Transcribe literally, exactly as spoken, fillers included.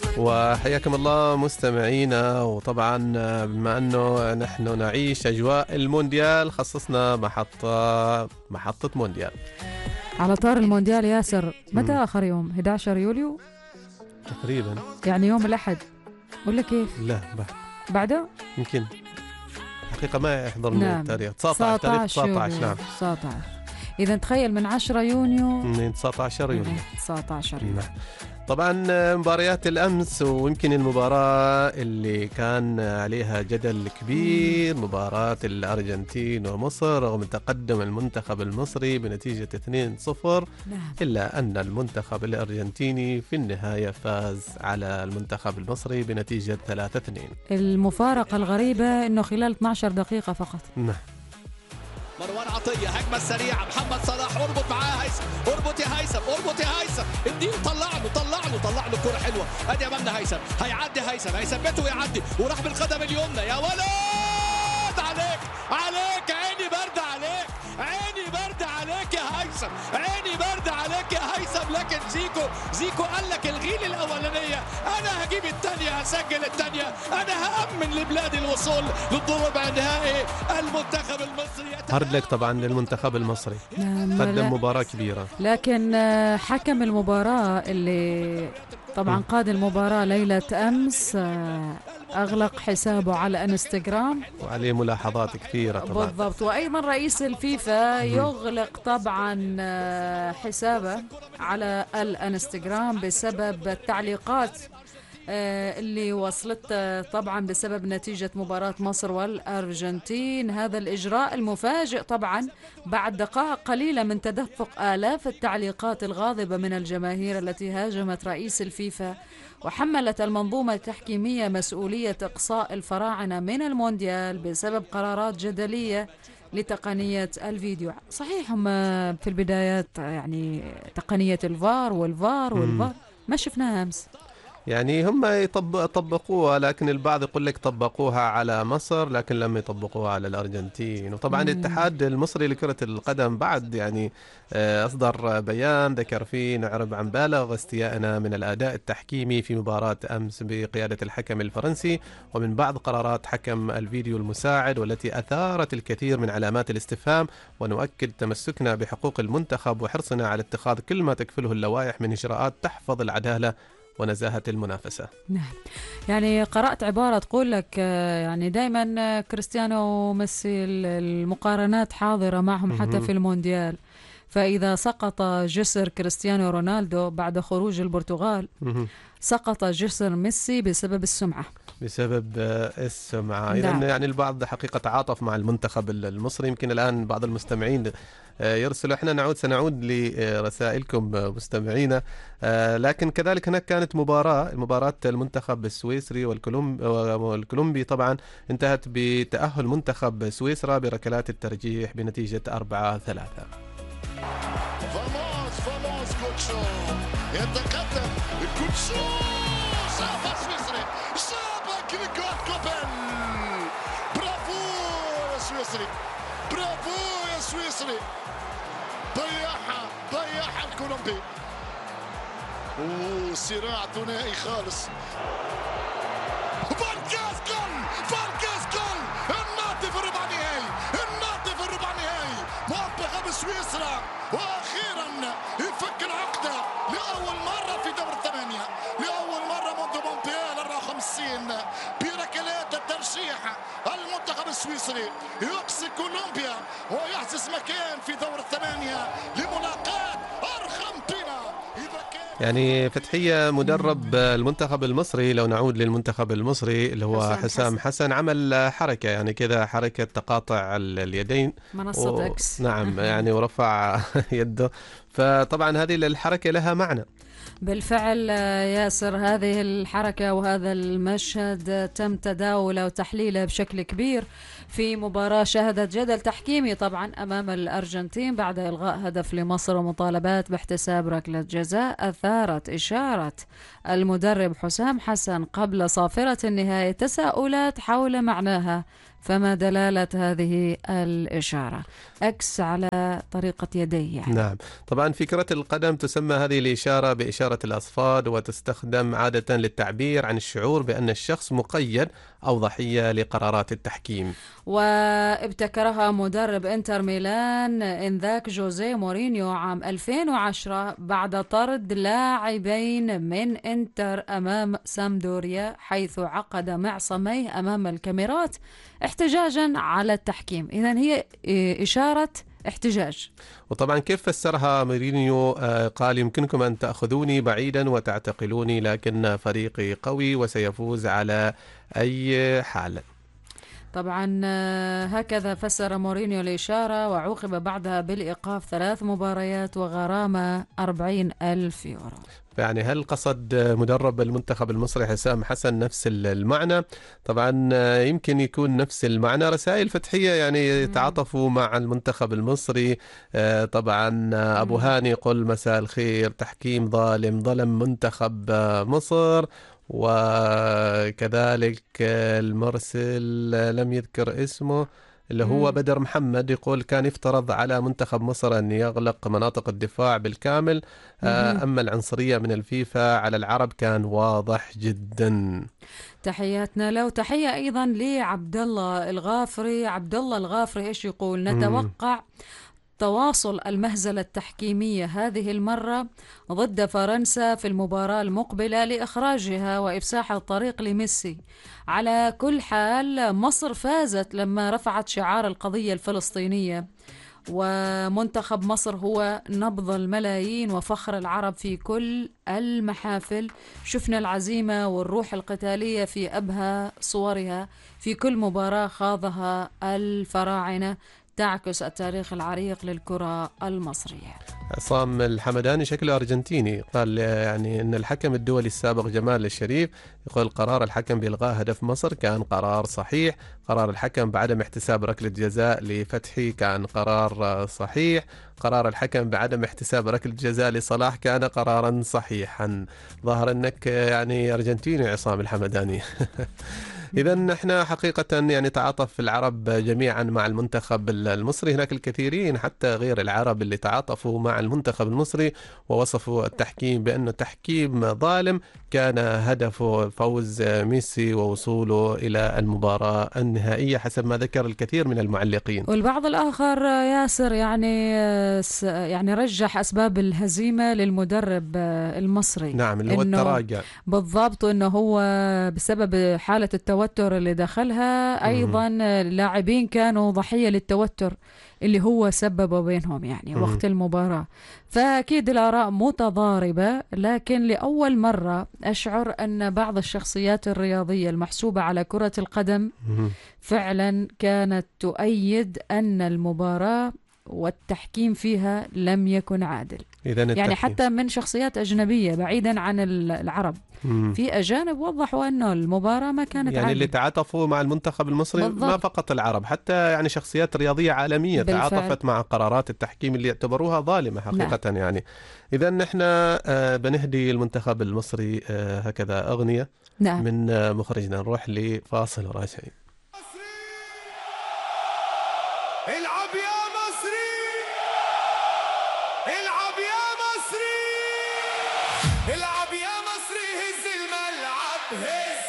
وحياكم الله مستمعينا. وطبعا بما أنه نحن نعيش أجواء المونديال خصصنا محطة محطة مونديال. على طار المونديال ياسر، متى مم. آخر يوم؟ إحدى عشر يوليو تقريبا، يعني يوم الأحد ولا كيف؟ لا بعد بعده؟ يمكن حقيقة ما يحضرني نعم. التاريخ. تسعة عشر تاريخ تسعة عشر. نعم تسعة عشر. إذا تخيل من عشرة يونيو من تسعة عشر يوليو. تسعة عشر يونيو. نعم. طبعا مباريات الأمس، ويمكن المباراة اللي كان عليها جدل كبير مباراة الأرجنتين ومصر، رغم تقدم المنتخب المصري بنتيجة اثنين صفر، نعم. إلا أن المنتخب الأرجنتيني في النهاية فاز على المنتخب المصري بنتيجة ثلاثة اثنين. المفارقة الغريبة إنه خلال اثنتي عشرة دقيقة فقط. نعم. مروان عطية هجمة سريعة، محمد صلاح اربط معاه هيثم، اربط يا هيثم، اربط يا هيثم، اديله طلع له طلع له طلع له كرة حلوة، ادي امامنا هيثم، هيعدي هيثم، هيثبته ويعدي وراح بالقدم اليمنى، يا ولد عليك عليك، عيني برد عليك، عيني برد عليك يا هيثم، عيني برد عليك يا هيثم. لكن زيكو زيكو قال لك الغي لي الاولانية، انا هجيب الثانية، هسجل الثانية، انا هأمن لبلادي الوصول للدور ربع النهائي. المنتخب المصري هارد لك طبعا للمنتخب المصري، نعم. قدم مباراة كبيرة. لكن آه، حكم المباراة اللي طبعا قاد المباراة ليلة أمس آه، أغلق حسابه على انستغرام، وعليه ملاحظات كثيرة طبعا. بالضبط. وأيضا رئيس الفيفا يغلق طبعا آه، حسابه على الانستغرام بسبب التعليقات آه، اللي وصلت آه، طبعا بسبب نتيجة مباراة مصر والأرجنتين. هذا الإجراء المفاجئ طبعا بعد دقائق قليلة من تدفق آلاف التعليقات الغاضبة من الجماهير التي هاجمت رئيس الفيفا، وحملت المنظومة التحكيمية مسؤولية إقصاء الفراعنة من المونديال بسبب قرارات جدلية لتقنية الفيديو. صحيح هم في البدايات يعني تقنية الفار والفار والفار ما شفناها أمس، يعني هم يطبق طبقوها، لكن البعض يقول لك طبقوها على مصر لكن لم يطبقوها على الأرجنتين. وطبعا مم. الاتحاد المصري لكرة القدم بعد يعني آه، أصدر بيان ذكر فيه نعرب عن بالغ استيائنا من الأداء التحكيمي في مباراة أمس بقيادة الحكم الفرنسي، ومن بعض قرارات حكم الفيديو المساعد والتي أثارت الكثير من علامات الاستفهام، ونؤكد تمسكنا بحقوق المنتخب وحرصنا على اتخاذ كل ما تكفله اللوائح من إجراءات تحفظ العدالة ونزاهة المنافسة. نعم. يعني قرأت عبارة تقول لك آه، يعني دائما آه، كريستيانو وميسي المقارنات حاضرة معهم حتى مهم. في المونديال، فإذا سقط جسر كريستيانو رونالدو بعد خروج البرتغال مهم. سقط جسر ميسي بسبب السمعة. بسبب آه، السمعة. إذا نعم. يعني البعض حقيقة تعاطف مع المنتخب المصري. يمكن الآن بعض المستمعين آه، يرسلوا، احنا نعود سنعود لرسائلكم آه، مستمعينا. آه، لكن كذلك هناك كانت مباراة مباراة المنتخب السويسري والكولومب والكولومبي طبعا انتهت بتأهل منتخب سويسرا بركلات الترجيح بنتيجة أربعة ثلاثة. فاموس فاموس كوتشو يتقدم كوتشو، شاف السويسري، شابك ريكارد كوبل. برافو يا سويسري، برافو يا سويسري، ضيعها ضيعها الكولومبي. وصراع ثنائي خالص. فانكاس جول، فانكاس جول، الناطي في الربع النهائي، الناطي في الربع النهائي، منتخب سويسرا واخيرا يفك العقده لاول مره في دور الثمانيه، لاول مره منذ مونديال أربعة وخمسين بركلات الترشيح. المنتخب السويسري يقصي كولومبيا ويحجز مكان في دور الثمانيه لملاقاه ارجنتينا. اذا كان يعني فتحية مدرب المنتخب المصري، لو نعود للمنتخب المصري اللي هو حسام حسام حسن. حسن، عمل حركة يعني كذا حركة تقاطع ال- اليدين منصة و... اكس. نعم يعني ورفع يده. فطبعا هذه الحركة لها معنى. بالفعل آه، ياسر، هذه الحركة وهذا المشهد آه، تم تداوله وتحليله بشكل كبير في مباراة شهدت جدل تحكيمي طبعا أمام الأرجنتين بعد إلغاء هدف لمصر ومطالبات باحتساب ركلة جزاء. أثارت إشارة المدرب حسام حسن قبل صافرة النهاية تساؤلات حول معناها فما دلالة هذه الإشارة؟ أكس على طريقة يديه يعني. نعم، طبعا في كرة القدم تسمى هذه الإشارة بإشارة الأصفاد، وتستخدم عادة للتعبير عن الشعور بأن الشخص مقيد أو ضحية لقرارات التحكيم. وابتكرها مدرب انتر ميلان إنذاك جوزيه مورينيو عام ألفين وعشرة بعد طرد لاعبين من انتر أمام سامدوريا، حيث عقد معصميه أمام الكاميرات احتجاجا على التحكيم. إذن هي إشارة احتجاج. وطبعا كيف فسرها مورينيو؟ قال: يمكنكم أن تأخذوني بعيدا وتعتقلوني، لكن فريقي قوي وسيفوز على أي حال. طبعا هكذا فسر مورينيو الإشارة، وعوقب بعدها بالإيقاف ثلاث مباريات وغرامة أربعين ألف يورو. يعني هل قصد مدرب المنتخب المصري حسام حسن نفس المعنى؟ طبعا يمكن يكون نفس المعنى. رسائل فتحية يعني تعاطفوا مع المنتخب المصري. طبعا أبو هاني يقول: مساء الخير، تحكيم ظالم ظلم منتخب مصر. وكذلك المرسل لم يذكر اسمه اللي هو بدر محمد يقول: كان يفترض على منتخب مصر أن يغلق مناطق الدفاع بالكامل، أما العنصرية من الفيفا على العرب كان واضح جدا. تحياتنا له. تحية أيضا لعبد الله الغافري. عبد الله الغافري إيش يقول؟ نتوقع تواصل المهزلة التحكيمية هذه المرة ضد فرنسا في المباراة المقبلة لإخراجها وإفساح الطريق لميسي. على كل حال مصر فازت لما رفعت شعار القضية الفلسطينية، ومنتخب مصر هو نبض الملايين وفخر العرب في كل المحافل. شفنا العزيمة والروح القتالية في أبهى صورها في كل مباراة خاضها الفراعنة، تعكس التاريخ العريق للكرة المصرية. عصام الحمداني شكله أرجنتيني قال يعني أن الحكم الدولي السابق جمال الشريف يقول: قرار الحكم بإلغاء هدف مصر كان قرار صحيح، قرار الحكم بعدم احتساب ركلة جزاء لفتحي كان قرار صحيح، قرار الحكم بعدم احتساب ركلة جزاء لصلاح كان قرارا صحيحا. ظاهر أنك يعني أرجنتيني عصام الحمداني. إذا نحن حقيقة يعني تعاطف العرب جميعا مع المنتخب المصري. هناك الكثيرين حتى غير العرب اللي تعاطفوا مع المنتخب المصري ووصفوا التحكيم بأنه تحكيم ظالم، كان هدفه فوز ميسي ووصوله إلى المباراة النهائية حسب ما ذكر الكثير من المعلقين. والبعض الآخر ياسر يعني يعني رجح أسباب الهزيمة للمدرب المصري. نعم، اللي هو التراجع بالضبط، إنه هو بسبب حالة التوتر اللي دخلها. أيضا اللاعبين كانوا ضحية للتوتر اللي هو سببه بينهم يعني مم. وقت المباراة. فأكيد الآراء متضاربة، لكن لأول مرة أشعر أن بعض الشخصيات الرياضية المحسوبة على كرة القدم مم. فعلا كانت تؤيد أن المباراة والتحكيم فيها لم يكن عادل. يعني حتى من شخصيات أجنبية بعيدا عن العرب، مم. في أجانب وضحوا أنه المباراة ما كانت يعني عادل. اللي تعاطفوا مع المنتخب المصري بالضبط. ما فقط العرب، حتى يعني شخصيات رياضية عالمية بالفعل. تعاطفت مع قرارات التحكيم اللي يعتبروها ظالمة حقيقة. نعم. يعني إذا نحن بنهدي المنتخب المصري هكذا أغنية. نعم. من مخرجنا. نروح لفاصل وراجعين. العب يا مصري، العب يا مصري، العب يا مصري، هز الملعب هز